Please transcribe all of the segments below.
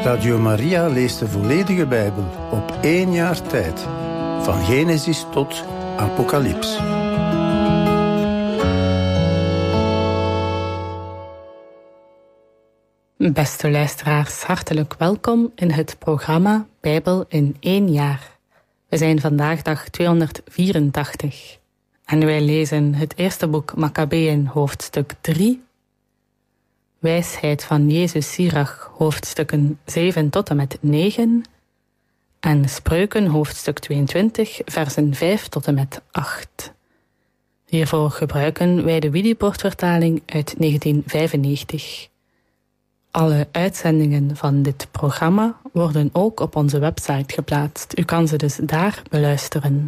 Radio Maria leest de volledige Bijbel op 1 jaar tijd. Van Genesis tot Apocalyps. Beste luisteraars, hartelijk welkom in het programma Bijbel in 1 jaar. We zijn vandaag dag 284 en wij lezen het eerste boek Makkabeeën, hoofdstuk 3. Wijsheid van Jezus Sirach, hoofdstukken 7 tot en met 9. En Spreuken, hoofdstuk 22, versen 5 tot en met 8. Hiervoor gebruiken wij de Widipoort-vertaling uit 1995. Alle uitzendingen van dit programma worden ook op onze website geplaatst. U kan ze dus daar beluisteren.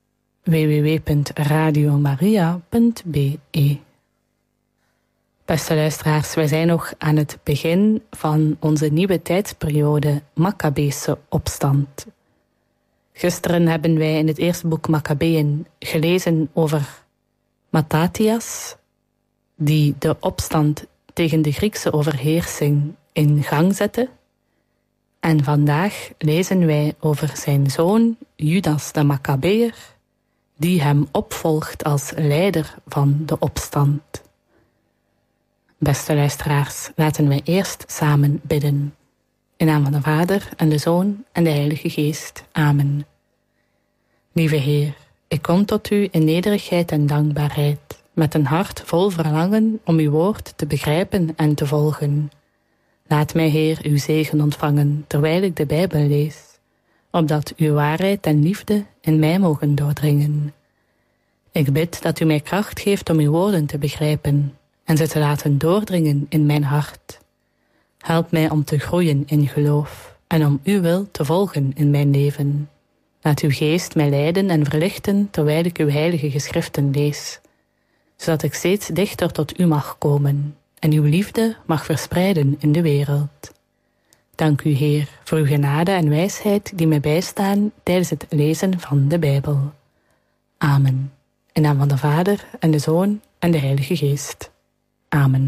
www.radiomaria.be. Beste luisteraars, wij zijn nog aan het begin van onze nieuwe tijdsperiode Makkabeese opstand. Gisteren hebben wij in het eerste boek Makkabeeën gelezen over Mattathias, die de opstand tegen de Griekse overheersing in gang zette. En vandaag lezen wij over zijn zoon Judas de Makkabeër, die hem opvolgt als leider van de opstand. Beste luisteraars, laten wij eerst samen bidden. In naam van de Vader en de Zoon en de Heilige Geest. Amen. Lieve Heer, ik kom tot u in nederigheid en dankbaarheid, met een hart vol verlangen om uw woord te begrijpen en te volgen. Laat mij, Heer, uw zegen ontvangen terwijl ik de Bijbel lees, opdat uw waarheid en liefde in mij mogen doordringen. Ik bid dat u mij kracht geeft om uw woorden te begrijpen en ze te laten doordringen in mijn hart. Help mij om te groeien in geloof en om uw wil te volgen in mijn leven. Laat uw geest mij leiden en verlichten terwijl ik uw heilige geschriften lees, zodat ik steeds dichter tot u mag komen en uw liefde mag verspreiden in de wereld. Dank u, Heer, voor uw genade en wijsheid die mij bijstaan tijdens het lezen van de Bijbel. Amen. In naam van de Vader en de Zoon en de Heilige Geest. Amen.